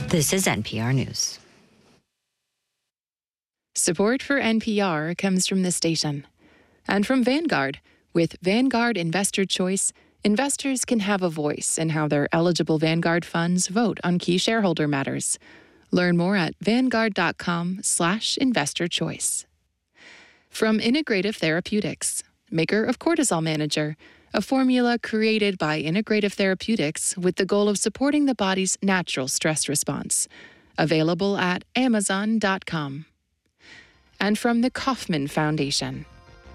This is NPR News. Support for NPR comes from this station and from Vanguard. With Vanguard Investor Choice, investors can have a voice in how their eligible Vanguard funds vote on key shareholder matters. Learn more at vanguard.com/investorchoice. From Integrative Therapeutics, maker of Cortisol Manager, a formula created by Integrative Therapeutics with the goal of supporting the body's natural stress response. Available at amazon.com. And from the Kauffman Foundation.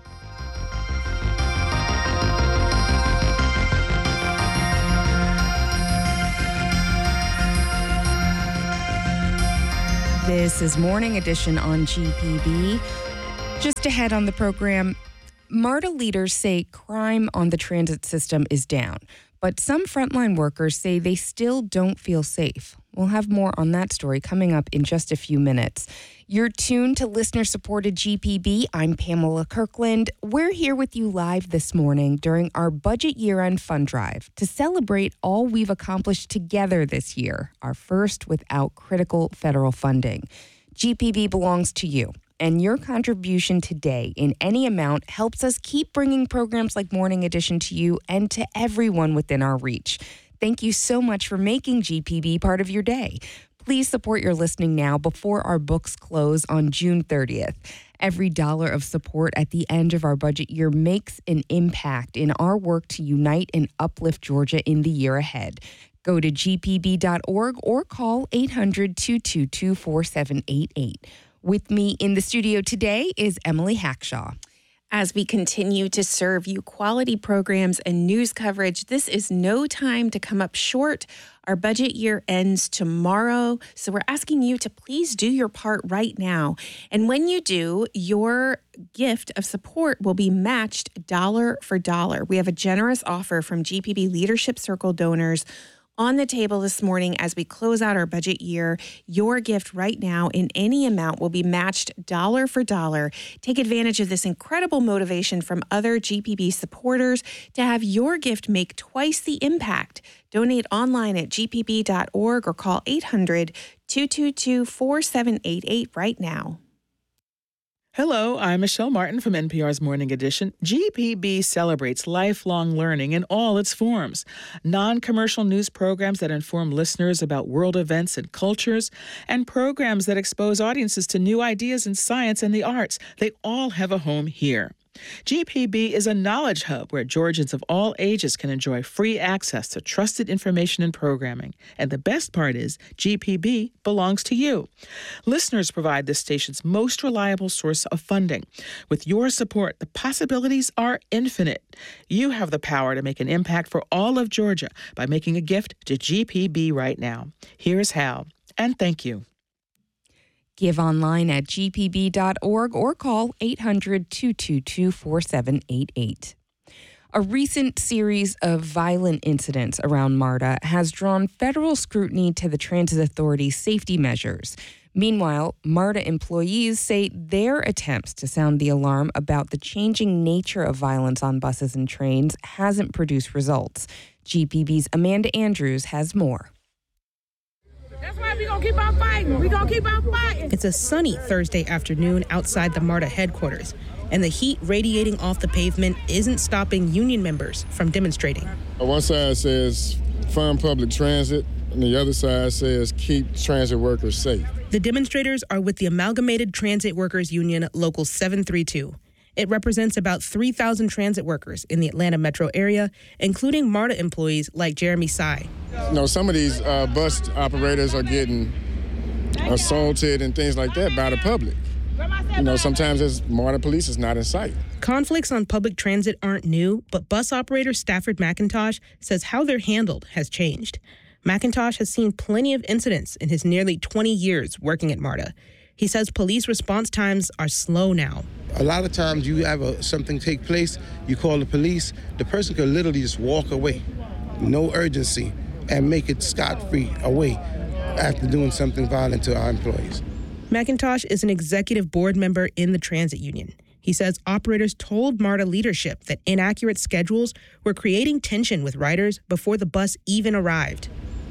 This is Morning Edition on GPB. Just ahead on the program, MARTA leaders say crime on the transit system is down, but some frontline workers say they still don't feel safe. We'll have more on that story coming up in just a few minutes. You're tuned to listener-supported GPB. I'm Pamela Kirkland. We're here with you live this morning during our budget year-end fund drive to celebrate all we've accomplished together this year, our first without critical federal funding. GPB belongs to you, and your contribution today in any amount helps us keep bringing programs like Morning Edition to you and to everyone within our reach. Thank you so much for making GPB part of your day. Please support your listening now before our books close on June 30th. Every dollar of support at the end of our budget year makes an impact in our work to unite and uplift Georgia in the year ahead. Go to gpb.org or call 800-222-4788. With me in the studio today is Emily Hackshaw. As we continue to serve you quality programs and news coverage, this is no time to come up short. Our budget year ends tomorrow, so we're asking you to please do your part right now. And when you do, your gift of support will be matched dollar for dollar. We have a generous offer from GPB Leadership Circle donors on the table this morning as we close out our budget year. Your gift right now in any amount will be matched dollar for dollar. Take advantage of this incredible motivation from other GPB supporters to have your gift make twice the impact. Donate online at gpb.org or call 800-222-4788 right now. Hello, I'm Michelle Martin from NPR's Morning Edition. GPB celebrates lifelong learning in all its forms. Non-commercial news programs that inform listeners about world events and cultures, and programs that expose audiences to new ideas in science and the arts. They all have a home here. GPB is a knowledge hub where Georgians of all ages can enjoy free access to trusted information and programming. And the best part is, GPB belongs to you. Listeners provide this station's most reliable source of funding. With your support, the possibilities are infinite. You have the power to make an impact for all of Georgia by making a gift to GPB right now. Here's how. And thank you. Give online at gpb.org or call 800-222-4788. A recent series of violent incidents around MARTA has drawn federal scrutiny to the Transit Authority's safety measures. Meanwhile, MARTA employees say their attempts to sound the alarm about the changing nature of violence on buses and trains hasn't produced results. GPB's Amanda Andrews has more. That's why we're going to keep on fighting. We're going to keep on fighting. It's a sunny Thursday afternoon outside the MARTA headquarters, and the heat radiating off the pavement isn't stopping union members from demonstrating. One side says fund public transit, and the other side says keep transit workers safe. The demonstrators are with the Amalgamated Transit Workers Union Local 732. It represents about 3,000 transit workers in the Atlanta metro area, including MARTA employees like Jeremy Sy. You know, some of these bus operators are getting assaulted and things like that by the public. You know, sometimes MARTA police is not in sight. Conflicts on public transit aren't new, but bus operator Stafford McIntosh says how they're handled has changed. McIntosh has seen plenty of incidents in his nearly 20 years working at MARTA. He says police response times are slow now. A lot of times you have something take place, you call the police, the person could literally just walk away, no urgency, and make it scot-free away after doing something violent to our employees. McIntosh is an executive board member in the transit union. He says operators told MARTA leadership that inaccurate schedules were creating tension with riders before the bus even arrived.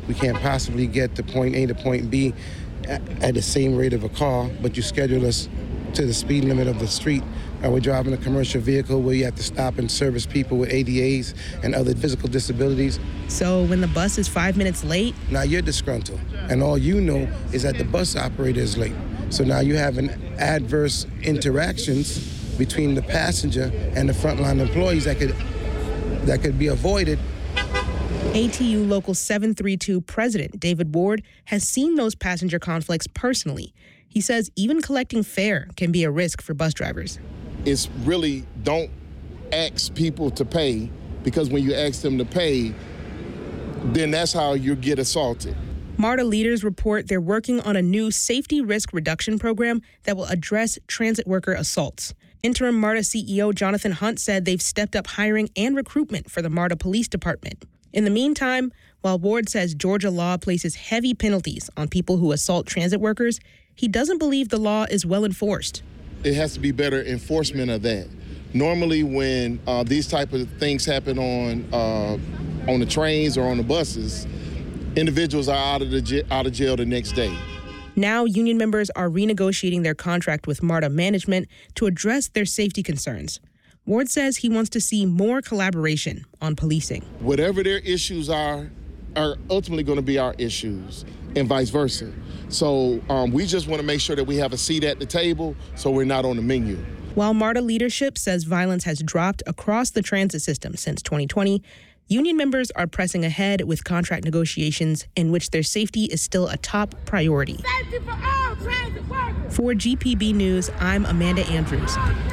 We can't possibly get to point A to point B at the same rate of a car, but you schedule us to the speed limit of the street. Or we're driving a commercial vehicle where you have to stop and service people with ADAs and other physical disabilities. So when the bus is 5 minutes late? Now you're disgruntled, and all you know is that the bus operator is late. So now you're having adverse interactions between the passenger and the frontline employees that could be avoided. ATU Local 732 President David Ward has seen those passenger conflicts personally. He says even collecting fare can be a risk for bus drivers. It's really don't ask people to pay, because when you ask them to pay, then that's how you get assaulted. MARTA leaders report they're working on a new safety risk reduction program that will address transit worker assaults. Interim MARTA CEO Jonathan Hunt said they've stepped up hiring and recruitment for the MARTA Police Department. In the meantime, while Ward says Georgia law places heavy penalties on people who assault transit workers, he doesn't believe the law is well enforced. It has to be better enforcement of that. Normally when these type of things happen on the trains or on the buses, individuals are out of jail the next day. Now, union members are renegotiating their contract with MARTA management to address their safety concerns. Ward says he wants to see more collaboration on policing. Whatever their issues are ultimately going to be our issues, and vice versa. So we just want to make sure that we have a seat at the table so we're not on the menu. While MARTA leadership says violence has dropped across the transit system since 2020, union members are pressing ahead with contract negotiations in which their safety is still a top priority. Safety for all transit workers. For GPB News, I'm Amanda Andrews.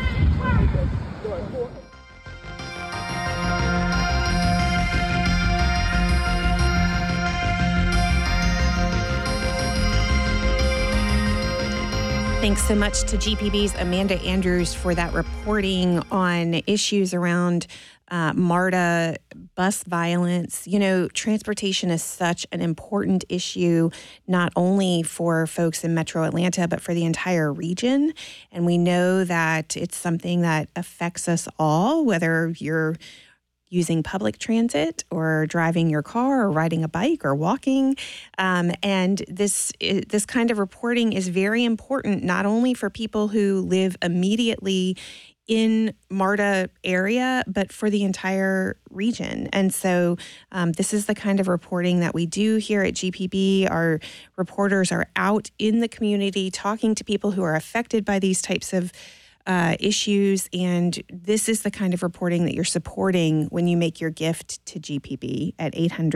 Thanks so much to GPB's Amanda Andrews for that reporting on issues around MARTA bus violence. You know, transportation is such an important issue, not only for folks in Metro Atlanta, but for the entire region. And we know that it's something that affects us all, whether you're using public transit or driving your car or riding a bike or walking. And this kind of reporting is very important, not only for people who live immediately in MARTA area, but for the entire region. And so this is the kind of reporting that we do here at GPB. Our reporters are out in the community talking to people who are affected by these types of issues, and this is the kind of reporting that you're supporting when you make your gift to GPB at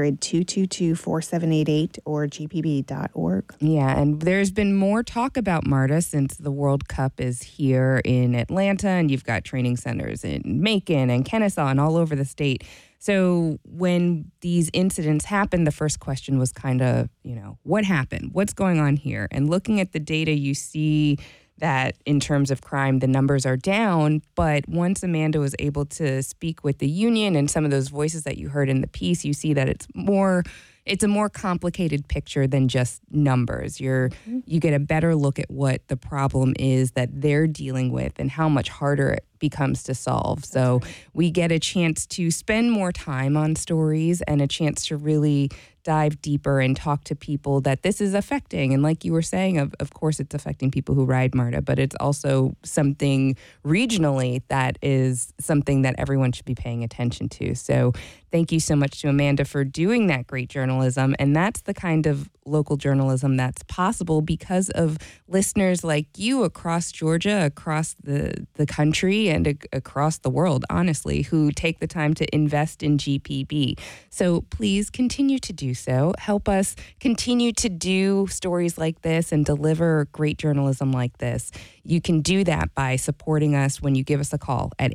800-222-4788 or gpb.org. Yeah, and there's been more talk about MARTA since the World Cup is here in Atlanta, and you've got training centers in Macon and Kennesaw and all over the state. So when these incidents happened, the first question was kind of, what happened? What's going on here? And looking at the data, you see that in terms of crime, the numbers are down. But once Amanda was able to speak with the union and some of those voices that you heard in the piece, you see that it's a more complicated picture than just numbers. You get a better look at what the problem is that they're dealing with and how much harder it becomes to solve. So we get a chance to spend more time on stories and a chance to really dive deeper and talk to people that this is affecting. And like you were saying, of course, it's affecting people who ride MARTA, but it's also something regionally that is something that everyone should be paying attention to. So thank you so much to Amanda for doing that great journalism. And that's the kind of local journalism that's possible because of listeners like you across Georgia, across the country, and across the world, honestly, who take the time to invest in GPB. So please continue to do so. Help us continue to do stories like this and deliver great journalism like this. You can do that by supporting us when you give us a call at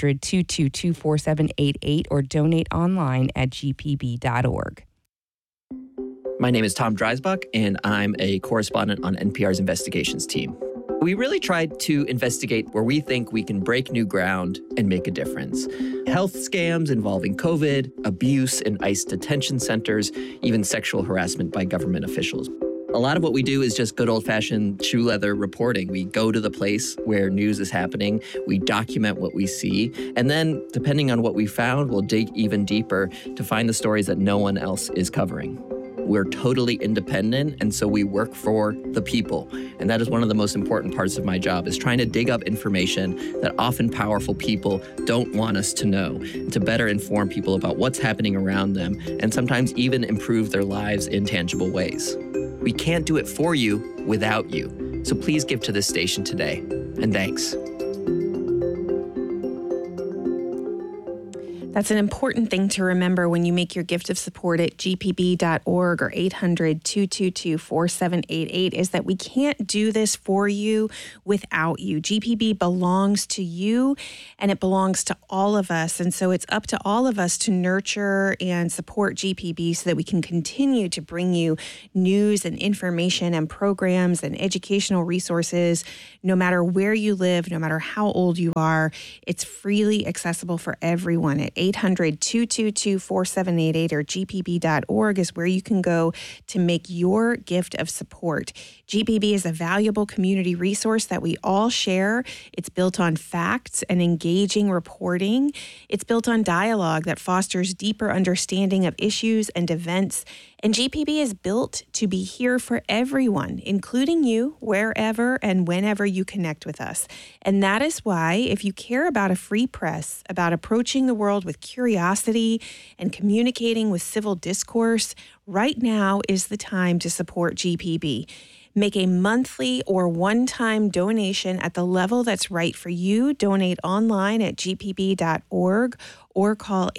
800-222-4788 or donate online at gpb.org. My name is Tom Dreisbach, and I'm a correspondent on NPR's investigations team. We really tried to investigate where we think we can break new ground and make a difference. Health scams involving COVID, abuse in ICE detention centers, even sexual harassment by government officials. A lot of what we do is just good old-fashioned shoe leather reporting. We go to the place where news is happening, we document what we see, and then, depending on what we found, we'll dig even deeper to find the stories that no one else is covering. We're totally independent, and so we work for the people. And that is one of the most important parts of my job, is trying to dig up information that often powerful people don't want us to know, and to better inform people about what's happening around them, and sometimes even improve their lives in tangible ways. We can't do it for you without you. So please give to this station today. And thanks. That's an important thing to remember when you make your gift of support at gpb.org or 800-222-4788, is that we can't do this for you without you. GPB belongs to you, and it belongs to all of us. And so it's up to all of us to nurture and support GPB so that we can continue to bring you news and information and programs and educational resources, no matter where you live, no matter how old you are. It's freely accessible for everyone at 800-222-4788 or gpb.org is where you can go to make your gift of support. GPB is a valuable community resource that we all share. It's built on facts and engaging reporting. It's built on dialogue that fosters deeper understanding of issues and events. And GPB is built to be here for everyone, including you, wherever and whenever you connect with us. And that is why, if you care about a free press, about approaching the world with curiosity and communicating with civil discourse, right now is the time to support GPB. Make a monthly or one-time donation at the level that's right for you. Donate online at gpb.org or call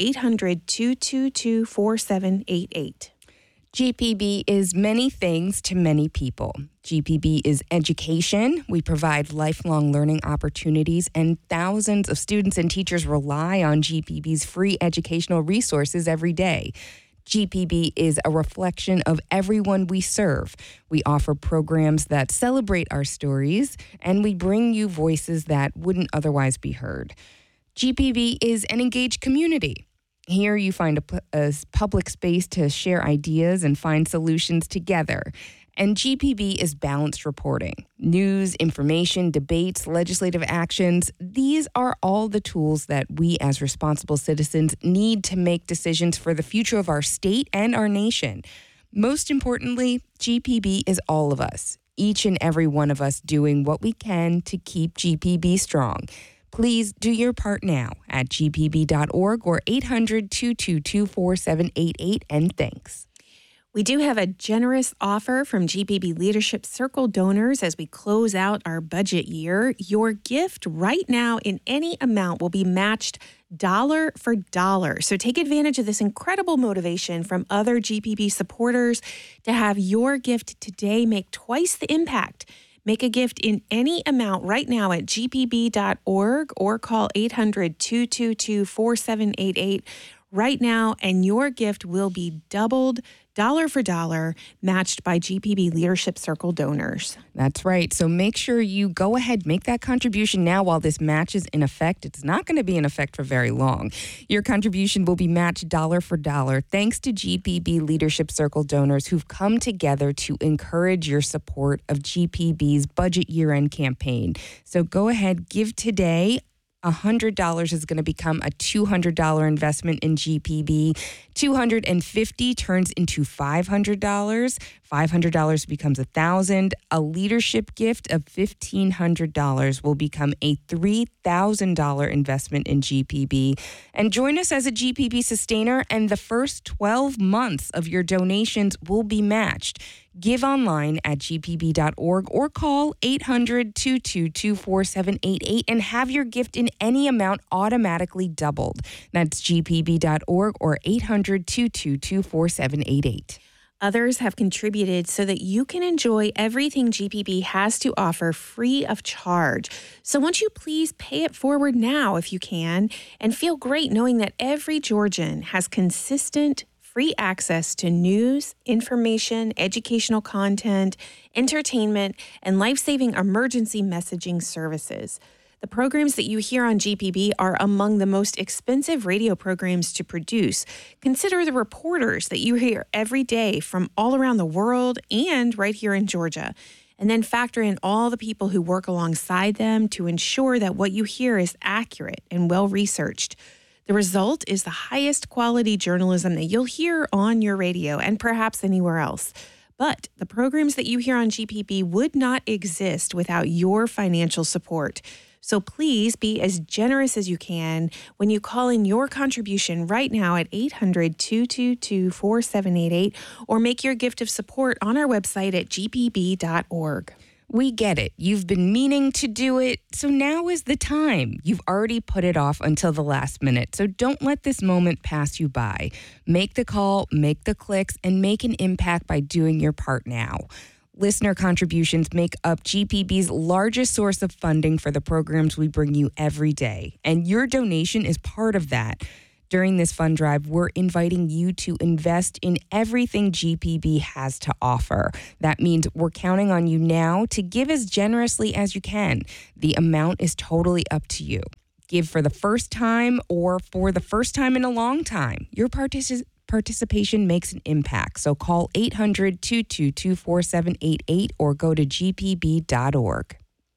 800-222-4788. GPB is many things to many people. GPB is education. We provide lifelong learning opportunities, and thousands of students and teachers rely on GPB's free educational resources every day. GPB is a reflection of everyone we serve. We offer programs that celebrate our stories, and we bring you voices that wouldn't otherwise be heard. GPB is an engaged community. Here you find a public space to share ideas and find solutions together. And GPB is balanced reporting. News, information, debates, legislative actions, these are all the tools that we as responsible citizens need to make decisions for the future of our state and our nation. Most importantly, GPB is all of us, each and every one of us doing what we can to keep GPB strong. Please do your part now at gpb.org or 800-222-4788, and thanks. We do have a generous offer from GPB Leadership Circle donors as we close out our budget year. Your gift right now in any amount will be matched dollar for dollar. So take advantage of this incredible motivation from other GPB supporters to have your gift today make twice the impact. Make a gift in any amount right now at gpb.org or call 800-222-4788 right now, and your gift will be doubled, dollar for dollar, matched by GPB Leadership Circle donors. That's right. So make sure you go ahead, make that contribution now while this match is in effect. It's not going to be in effect for very long. Your contribution will be matched dollar for dollar thanks to GPB Leadership Circle donors who've come together to encourage your support of GPB's budget year-end campaign. So go ahead, give today. $100 is going to become a $200 investment in GPB. $250 turns into $500. $500 becomes $1,000. A leadership gift of $1,500 will become a $3,000 investment in GPB. And join us as a GPB sustainer, and the first 12 months of your donations will be matched. Give online at gpb.org or call 800-222-4788 and have your gift in any amount automatically doubled. That's gpb.org or 800-222-4788. Others have contributed so that you can enjoy everything GPB has to offer free of charge. So won't you please pay it forward now if you can, and feel great knowing that every Georgian has consistent free access to news, information, educational content, entertainment, and life-saving emergency messaging services. The programs that you hear on GPB are among the most expensive radio programs to produce. Consider the reporters that you hear every day from all around the world and right here in Georgia. And then factor in all the people who work alongside them to ensure that what you hear is accurate and well-researched. The result is the highest quality journalism that you'll hear on your radio and perhaps anywhere else. But the programs that you hear on GPB would not exist without your financial support. So please be as generous as you can when you call in your contribution right now at 800-222-4788 or make your gift of support on our website at gpb.org. We get it. You've been meaning to do it, so now is the time. You've already put it off until the last minute, so don't let this moment pass you by. Make the call, make the clicks, and make an impact by doing your part now. Listener contributions make up GPB's largest source of funding for the programs we bring you every day, and your donation is part of that. During this fund drive, we're inviting you to invest in everything GPB has to offer. That means we're counting on you now to give as generously as you can. The amount is totally up to you. Give for the first time or for the first time in a long time. Your participation makes an impact. So call 800-222-4788 or go to gpb.org.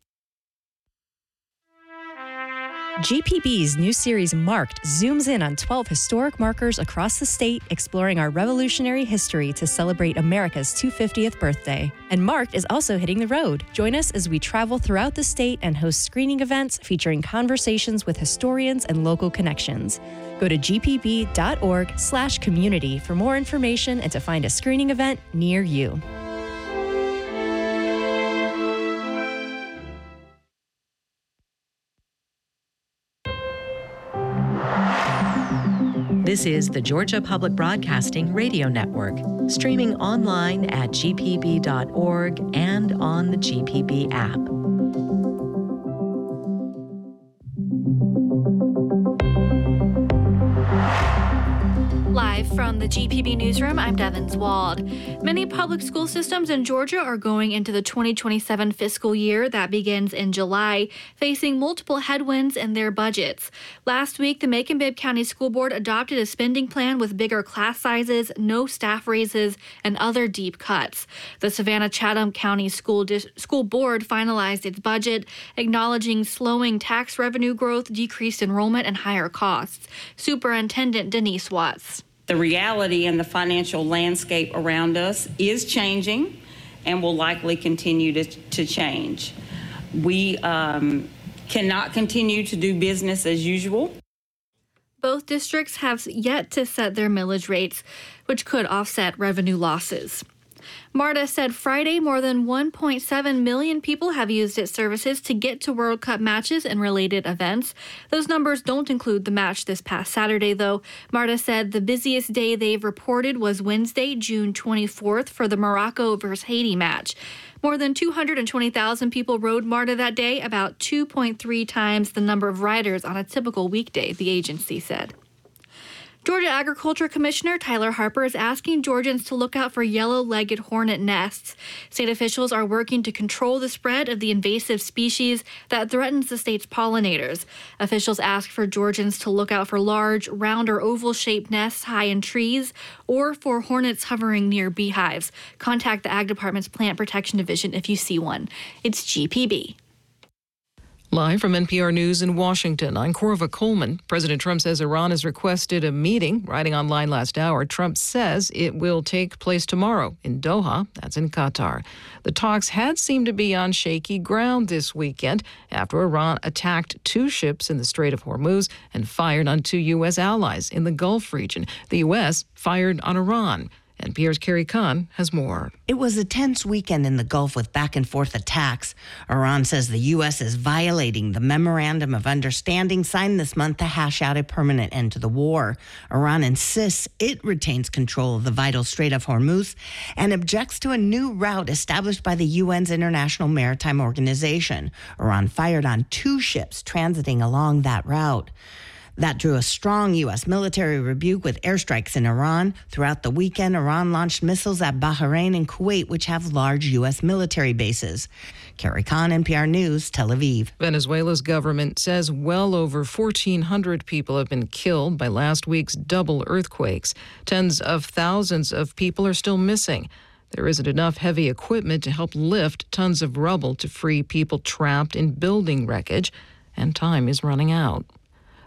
GPB's new series Marked zooms in on 12 historic markers across the state, exploring our revolutionary history to celebrate America's 250th birthday. And Marked is also hitting the road. Join us as we travel throughout the state and host screening events featuring conversations with historians and local connections. Go to gpb.org/community for more information and to find a screening event near you. This is the Georgia Public Broadcasting Radio Network, streaming online at gpb.org and on the GPB app. Live from the GPB Newsroom, I'm Devins Wald. Many public school systems in Georgia are going into the 2027 fiscal year that begins in July, facing multiple headwinds in their budgets. Last week, the Macon-Bibb County School Board adopted a spending plan with bigger class sizes, no staff raises, and other deep cuts. The Savannah-Chatham County School Board finalized its budget, acknowledging slowing tax revenue growth, decreased enrollment, and higher costs. Superintendent Denise Watts. The reality and the financial landscape around us is changing and will likely continue to change. We cannot continue to do business as usual. Both districts have yet to set their millage rates, which could offset revenue losses. MARTA said Friday more than 1.7 million people have used its services to get to World Cup matches and related events. Those numbers don't include the match this past Saturday, though. MARTA said the busiest day they've reported was Wednesday, June 24th, for the Morocco versus Haiti match. More than 220,000 people rode MARTA that day, about 2.3 times the number of riders on a typical weekday, the agency said. Georgia Agriculture Commissioner Tyler Harper is asking Georgians to look out for yellow-legged hornet nests. State officials are working to control the spread of the invasive species that threatens the state's pollinators. Officials ask for Georgians to look out for large, round or oval-shaped nests high in trees or for hornets hovering near beehives. Contact the Ag Department's Plant Protection Division if you see one. It's GPB. Live from NPR News in Washington, I'm Corva Coleman. President Trump says Iran has requested a meeting. Writing online last hour, Trump says it will take place tomorrow in Doha, that's in Qatar. The talks had seemed to be on shaky ground this weekend after Iran attacked 2 ships in the Strait of Hormuz and fired on 2 U.S. allies in the Gulf region. The U.S. fired on Iran. NPR's Carrie Kahn has more. It was a tense weekend in the Gulf with back-and-forth attacks. Iran says the U.S. is violating the Memorandum of Understanding signed this month to hash out a permanent end to the war. Iran insists it retains control of the vital Strait of Hormuz and objects to a new route established by the UN's International Maritime Organization. Iran fired on 2 ships transiting along that route. That drew a strong U.S. military rebuke with airstrikes in Iran. Throughout the weekend, Iran launched missiles at Bahrain and Kuwait, which have large U.S. military bases. Carrie Kahn, NPR News, Tel Aviv. Venezuela's government says well over 1,400 people have been killed by last week's double earthquakes. Tens of thousands of people are still missing. There isn't enough heavy equipment to help lift tons of rubble to free people trapped in building wreckage, and time is running out.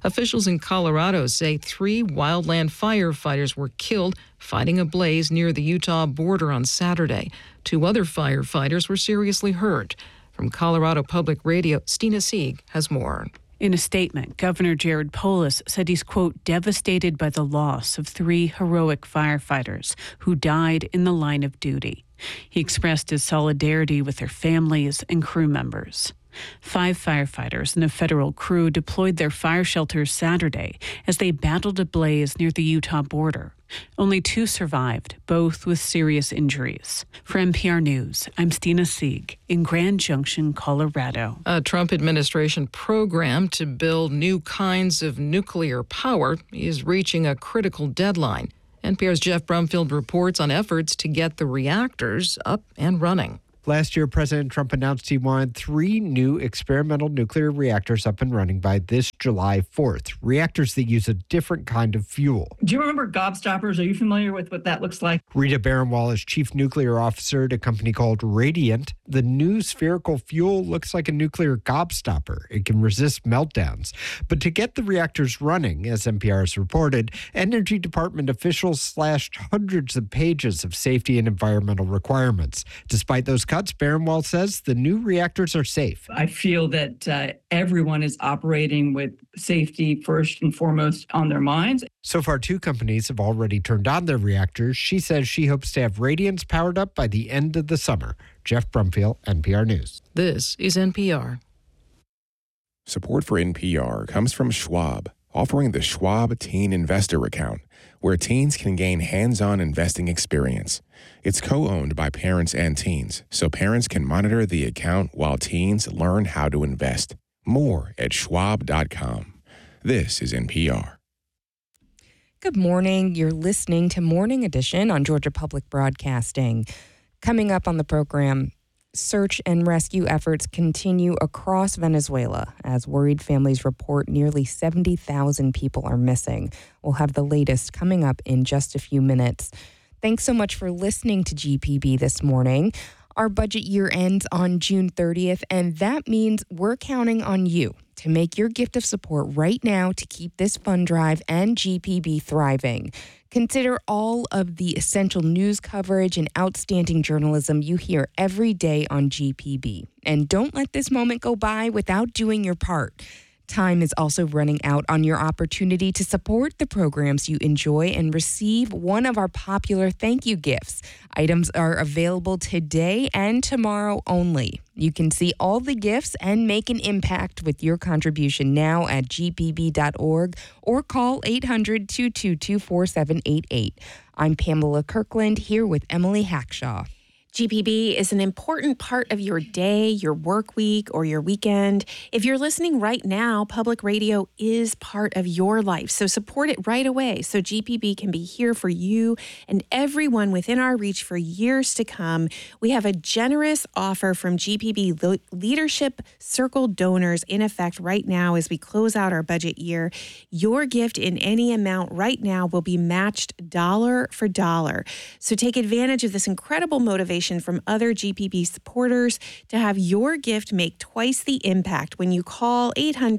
Officials in Colorado say 3 wildland firefighters were killed fighting a blaze near the Utah border on Saturday. 2 other firefighters were seriously hurt. From Colorado Public Radio, Stina Sieg has more. In a statement, Governor Jared Polis said he's, quote, devastated by the loss of 3 heroic firefighters who died in the line of duty. He expressed his solidarity with their families and crew members. 5 firefighters and a federal crew deployed their fire shelters Saturday as they battled a blaze near the Utah border. Only 2 survived, both with serious injuries. For NPR News, I'm Stina Sieg in Grand Junction, Colorado. A Trump administration program to build new kinds of nuclear power is reaching a critical deadline. NPR's Jeff Brumfield reports on efforts to get the reactors up and running. Last year, President Trump announced he wanted 3 new experimental nuclear reactors up and running by this July 4th, reactors that use a different kind of fuel. Do you remember gobstoppers? Are you familiar with what that looks like? Rita Baranwal is chief nuclear officer at a company called Radiant. The new spherical fuel looks like a nuclear gobstopper. It can resist meltdowns. But to get the reactors running, as NPR has reported, Energy Department officials slashed hundreds of pages of safety and environmental requirements. Despite those cuts, Baranwal says the new reactors are safe. I feel that everyone is operating with safety first and foremost on their minds. So far, 2 companies have already turned on their reactors. She says she hopes to have Radiance powered up by the end of the summer. Jeff Brumfield, NPR News. This is NPR. Support for NPR comes from Schwab, offering the Schwab Teen Investor Account, where teens can gain hands-on investing experience. It's co-owned by parents and teens, so parents can monitor the account while teens learn how to invest. More at schwab.com. This is NPR. Good morning. You're listening to Morning Edition on Georgia Public Broadcasting. Coming up on the program, search and rescue efforts continue across Venezuela as worried families report nearly 70,000 people are missing. We'll have the latest coming up in just a few minutes. Thanks so much for listening to GPB this morning. Our budget year ends on June 30th, and that means we're counting on you to make your gift of support right now to keep this fund drive and GPB thriving. Consider all of the essential news coverage and outstanding journalism you hear every day on GPB. And don't let this moment go by without doing your part. Time is also running out on your opportunity to support the programs you enjoy and receive one of our popular thank you gifts. Items are available today and tomorrow only. You can see all the gifts and make an impact with your contribution now at gpb.org or call 800-222-4788. I'm Pamela Kirkland here with Emily Hackshaw. GPB is an important part of your day, your work week, or your weekend. If you're listening right now, public radio is part of your life. So support it right away so GPB can be here for you and everyone within our reach for years to come. We have a generous offer from GPB Leadership Circle donors in effect right now as we close out our budget year. Your gift in any amount right now will be matched dollar for dollar. So take advantage of this incredible motivation from other GPB supporters to have your gift make twice the impact when you call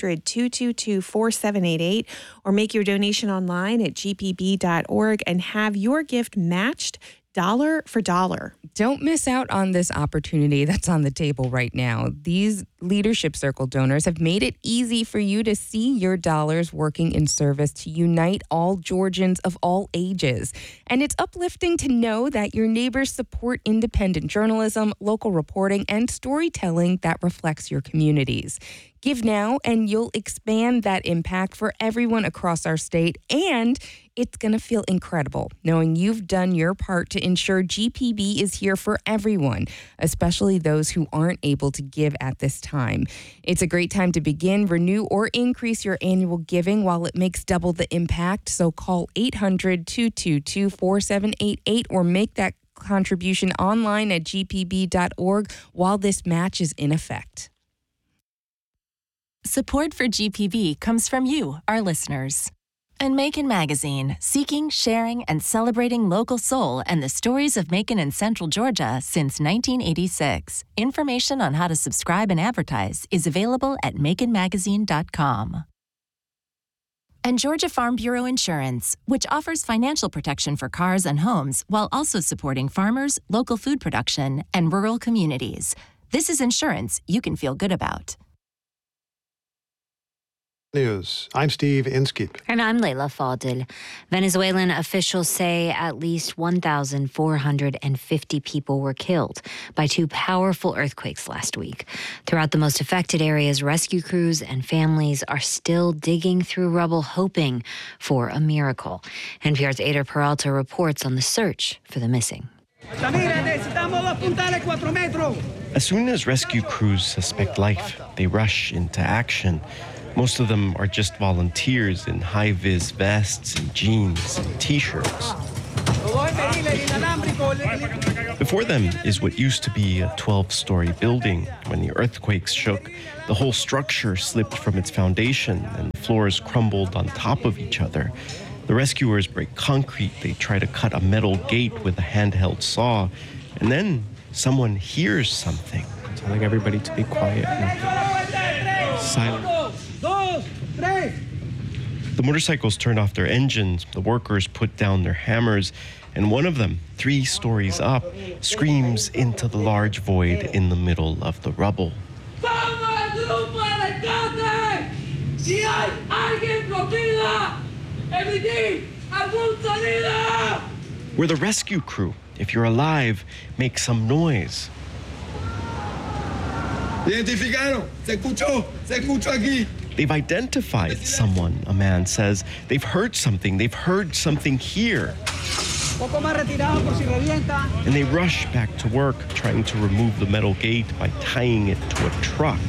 800-222-4788 or make your donation online at gpb.org and have your gift matched dollar for dollar. Don't miss out on this opportunity that's on the table right now. These Leadership Circle donors have made it easy for you to see your dollars working in service to unite all Georgians of all ages. And it's uplifting to know that your neighbors support independent journalism, local reporting, and storytelling that reflects your communities. Give now and you'll expand that impact for everyone across our state, and it's going to feel incredible knowing you've done your part to ensure GPB is here for everyone, especially those who aren't able to give at this time. It's a great time to begin, renew, or increase your annual giving while it makes double the impact. So call 800-222-4788 or make that contribution online at gpb.org while this match is in effect. Support for GPB comes from you, our listeners. And Macon Magazine, seeking, sharing, and celebrating local soul and the stories of Macon and Central Georgia since 1986. Information on how to subscribe and advertise is available at maconmagazine.com. and Georgia Farm Bureau Insurance, which offers financial protection for cars and homes while also supporting farmers, local food production, and rural communities. This is insurance you can feel good about. News. I'm Steve Inskeep. And I'm Layla Fadil. Venezuelan officials say at least 1,450 people were killed by two powerful earthquakes last week. Throughout the most affected areas, rescue crews and families are still digging through rubble, hoping for a miracle. NPR's Ada Peralta reports on the search for the missing. As soon as rescue crews suspect life, they rush into action. Most of them are just volunteers in high-vis vests and jeans and T-shirts. Before them is what used to be a 12-story building. When the earthquakes shook, the whole structure slipped from its foundation and floors crumbled on top of each other. The rescuers break concrete. They try to cut a metal gate with a handheld saw. And then someone hears something, telling everybody to be quiet and silent. The motorcycles turned off their engines, the workers put down their hammers, and one of them, 3 stories up, screams into the large void in the middle of the rubble. We're the rescue crew. If you're alive, make some noise. Identificaron. Se escuchó aquí. They've identified someone, a man says. They've heard something here. And they rush back to work, trying to remove the metal gate by tying it to a truck.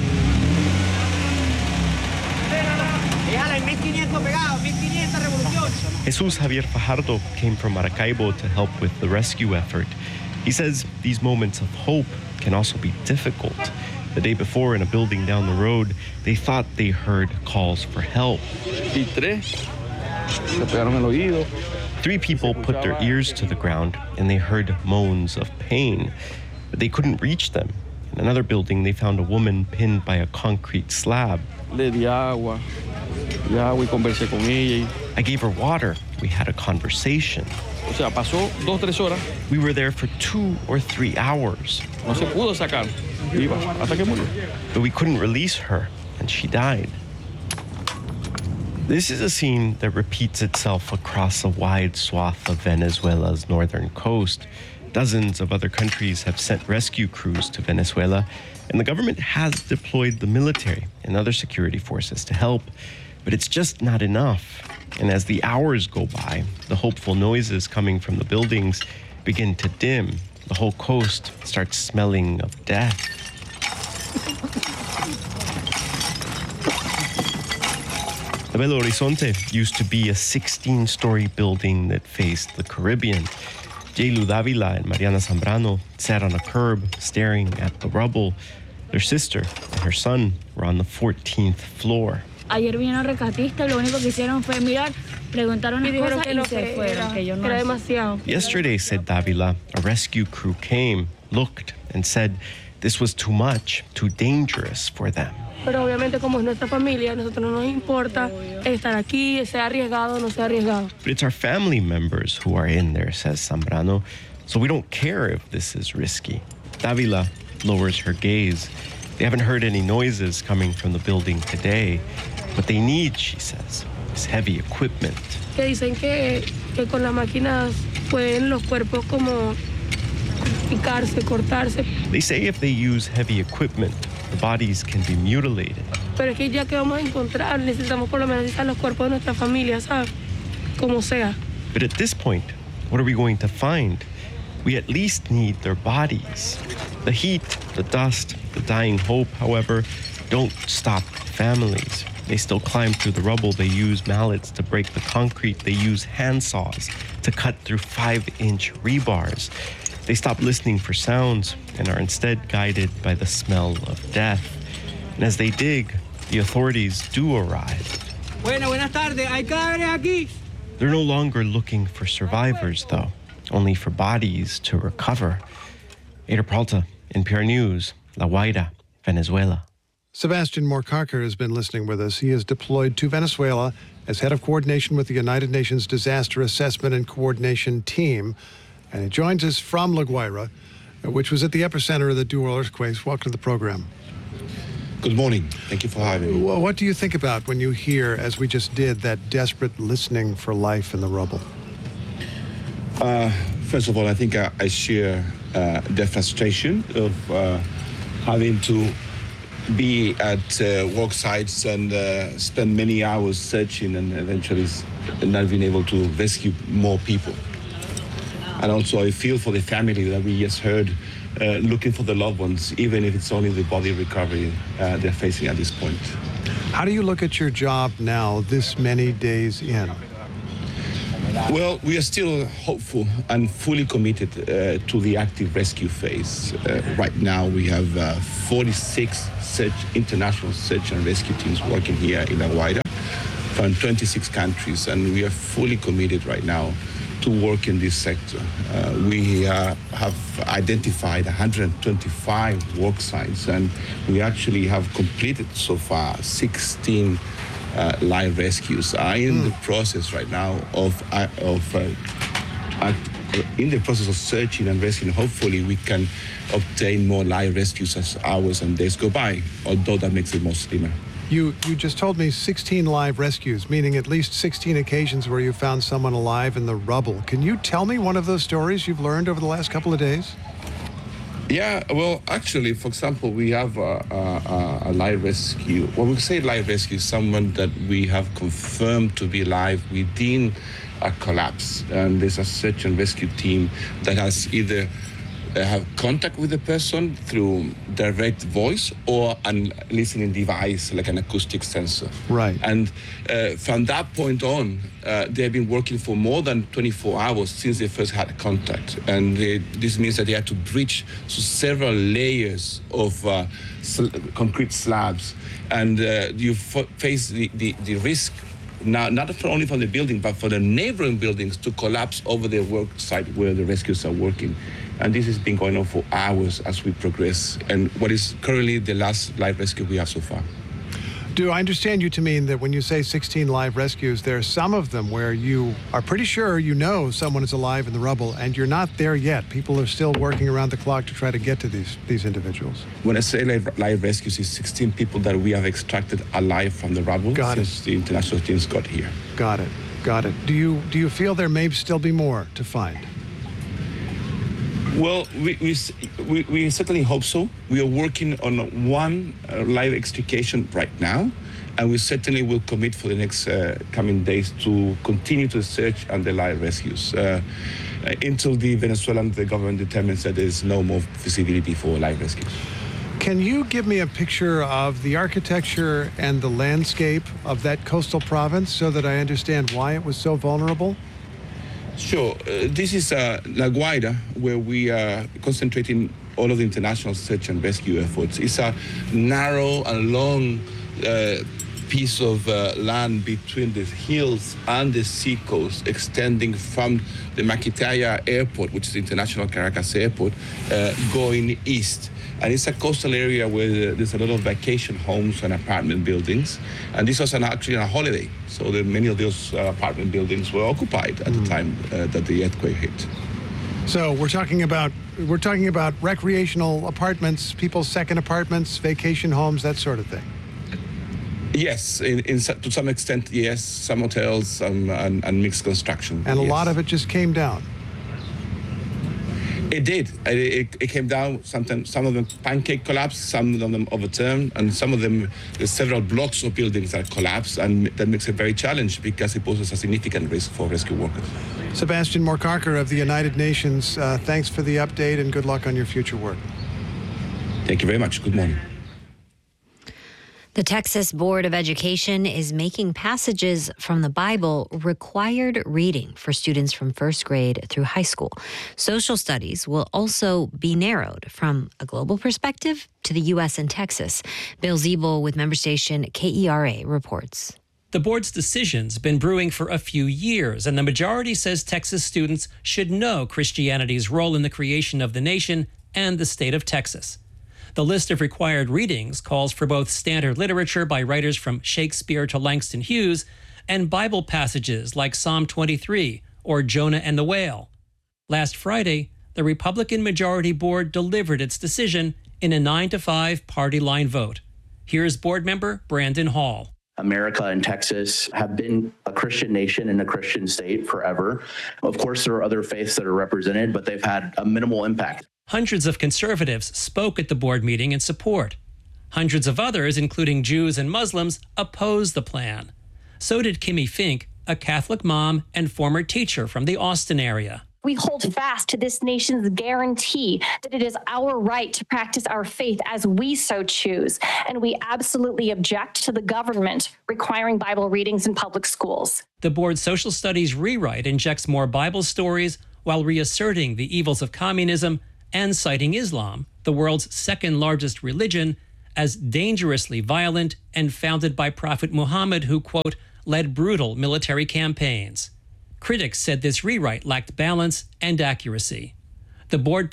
Jesus Javier Fajardo came from Maracaibo to help with the rescue effort. He says these moments of hope can also be difficult. The day before, in a building down the road, they thought they heard calls for help. 3 people put their ears to the ground and they heard moans of pain, but they couldn't reach them. In another building, they found a woman pinned by a concrete slab. I gave her water. We had a conversation. We were there for 2 or 3 hours. But we couldn't release her, and she died. This is a scene that repeats itself across a wide swath of Venezuela's northern coast. Dozens of other countries have sent rescue crews to Venezuela, and the government has deployed the military and other security forces to help, but it's just not enough. And as the hours go by, the hopeful noises coming from the buildings begin to dim. The whole coast starts smelling of death. The Belo Horizonte used to be a 16-story building that faced the Caribbean. Jaylu Davila and Mariana Zambrano sat on a curb staring at the rubble. Their sister and her son were on the 14th floor. Ayer vino rescatista y lo único que hicieron fue mirar, preguntaron las cosas y se fueron, que yo no era demasiado. Yesterday, said Davila, a rescue crew came, looked, and said this was too much, too dangerous for them. Pero obviamente como es nuestra familia, a nosotros no nos importa estar aquí, sea arriesgado o no sea arriesgado. But it's our family members who are in there, says Zambrano, so we don't care if this is risky. Davila lowers her gaze. They haven't heard any noises coming from the building today. What they need, she says, is heavy equipment. Que dicen que con las máquinas pueden los cuerpos como picarse, cortarse. They say if they use heavy equipment, the bodies can be mutilated. Pero es que ya que vamos a encontrar, necesitamos por lo menos los cuerpos de nuestra familia, ¿sabes? Como sea. But at this point, what are we going to find? We at least need their bodies. The heat, the dust, the dying hope, however, don't stop families. They still climb through the rubble. They use mallets to break the concrete. They use handsaws to cut through 5-inch rebars. They stop listening for sounds and are instead guided by the smell of death. And as they dig, the authorities do arrive. Buenas tardes. Hay cadáveres aquí. They're no longer looking for survivors, though, only for bodies to recover. Ada Peralta, NPR News, La Guaira, Venezuela. Sebastian Morcarker has been listening with us. He is deployed to Venezuela as head of coordination with the United Nations Disaster Assessment and Coordination Team. And he joins us from La Guaira, which was at the epicenter of the dual earthquakes. Welcome to the program. Good morning. Thank you for having me. What do you think about when you hear, as we just did, that desperate listening for life in the rubble? First of all, I think I share the frustration of having to be at work sites and spend many hours searching and eventually not being able to rescue more people. And also I feel for the family that we just heard looking for the loved ones, even if it's only the body recovery they're facing at this point. How do you look at your job now, this many days in? Well, we are still hopeful and fully committed to the active rescue phase. Right now, we have 46 international search and rescue teams working here in La Guaira from 26 countries, and we are fully committed right now to work in this sector. We have identified 125 work sites, and we actually have completed so far 16 live rescues. Are in the process right now of searching and rescuing. Hopefully, we can obtain more live rescues as hours and days go by, although that makes it more slimmer. You just told me 16 live rescues, meaning at least 16 occasions where you found someone alive in the rubble. Can you tell me one of those stories you've learned over the last couple of days? Yeah, well, actually, for example, we have a live rescue. When we say live rescue, someone that we have confirmed to be alive within a collapse. And there's a search and rescue team that has either have contact with the person through direct voice or a listening device like an acoustic sensor. Right. And from that point on, they've been working for more than 24 hours since they first had contact. And this means that they had to breach several layers of concrete slabs. And you face the risk now, not only from the building, but for the neighboring buildings to collapse over the work site where the rescuers are working. And this has been going on for hours as we progress. And what is currently the last live rescue we have so far. Do I understand you to mean that when you say 16 live rescues, there are some of them where you are pretty sure you know someone is alive in the rubble and you're not there yet? People are still working around the clock to try to get to these individuals. When I say live rescues, it's 16 people that we have extracted alive from the rubble since the international teams got here. Got it. Do you feel there may still be more to find? Well, we certainly hope so. We are working on one live extrication right now, and we certainly will commit for the next coming days to continue to search and the live rescues until the Venezuelan government determines that there is no more feasibility for live rescues. Can you give me a picture of the architecture and the landscape of that coastal province so that I understand why it was so vulnerable? Sure. This is La Guaira, where we are concentrating all of the international search and rescue efforts. It's a narrow and long piece of land between the hills and the seacoast, extending from the Maquitaya Airport, which is the International Caracas Airport, going east. And it's a coastal area where there's a lot of vacation homes and apartment buildings. And this was actually a holiday. So many of those apartment buildings were occupied at the time that the earthquake hit. So we're talking about recreational apartments, people's second apartments, vacation homes, that sort of thing. Yes, to some extent, yes. Some hotels and mixed construction. And a lot of it just came down. It did. It came down. Sometimes some of them pancake collapsed, some of them overturned, and some of them, there's several blocks of buildings that collapsed, and that makes it very challenging because it poses a significant risk for rescue workers. Sebastian Morcarker of the United Nations, thanks for the update and good luck on your future work. Thank you very much. Good morning. The Texas Board of Education is making passages from the Bible required reading for students from first grade through high school. Social studies will also be narrowed from a global perspective to the U.S. and Texas. Bill Ziebel with member station KERA reports. The board's decision's been brewing for a few years, and the majority says Texas students should know Christianity's role in the creation of the nation and the state of Texas. The list of required readings calls for both standard literature by writers from Shakespeare to Langston Hughes, and Bible passages like Psalm 23 or Jonah and the whale. Last Friday, the Republican Majority Board delivered its decision in a 9-5 party line vote. Here's board member Brandon Hall. America and Texas have been a Christian nation and a Christian state forever. Of course, there are other faiths that are represented, but they've had a minimal impact. Hundreds of conservatives spoke at the board meeting in support. Hundreds of others, including Jews and Muslims, opposed the plan. So did Kimmy Fink, a Catholic mom and former teacher from the Austin area. We hold fast to this nation's guarantee that it is our right to practice our faith as we so choose, and we absolutely object to the government requiring Bible readings in public schools. The board's social studies rewrite injects more Bible stories while reasserting the evils of communism and citing Islam, the world's second largest religion, as dangerously violent and founded by Prophet Muhammad, who, quote, led brutal military campaigns. Critics said this rewrite lacked balance and accuracy. The board